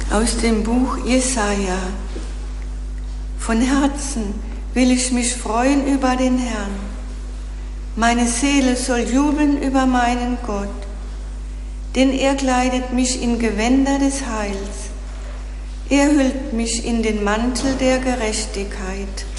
Aus dem Buch Jesaja. Von Herzen will ich mich freuen über den Herrn. Meine Seele soll jubeln über meinen Gott, denn er kleidet mich in Gewänder des Heils. Er hüllt mich in den Mantel der Gerechtigkeit.